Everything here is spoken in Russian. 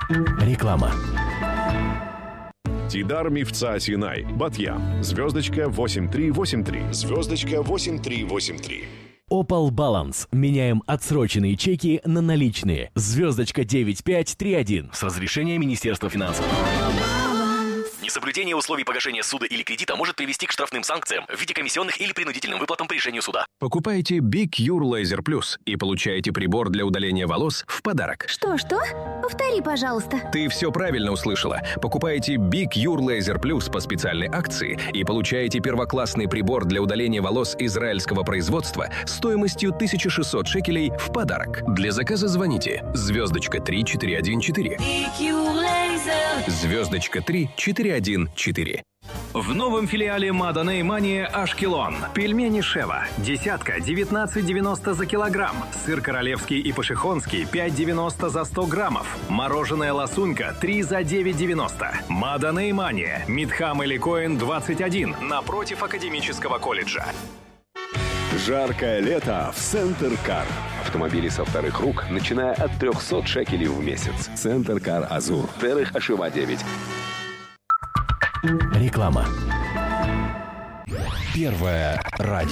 Реклама. Тидар Мифца Синай. Батьям. Звездочка 8383. Звездочка 8383. Opal Balance. Меняем отсроченные чеки на наличные. Звездочка 9531. С разрешения Министерства финансов. Несоблюдение условий погашения суда или кредита может привести к штрафным санкциям в виде комиссионных или принудительным выплатам по решению суда. Покупайте Big Cure Laser Plus и получаете прибор для удаления волос в подарок. Что? Повтори, пожалуйста. Ты все правильно услышала. Покупаете Big Cure Laser Plus по специальной акции и получаете первоклассный прибор для удаления волос израильского производства стоимостью 1600 шекелей в подарок. Для заказа звоните звездочка 3414. Звездочка 3414. В новом филиале Маданей Мания Ашкелон. Пельмени Шева. Десятка 19,90 за килограмм. Сыр королевский и пашихонский 5,90 за 100 граммов. Мороженое ласунька 3 за 9,90. Маданей Мания. Мидхам Эликоин 21. Напротив Академического колледжа. Жаркое лето в Центр Кар. Автомобили со вторых рук, начиная от 300 шекелей в месяц. Центр Кар Азур. Терех Ашива 9. Реклама. Первое радио.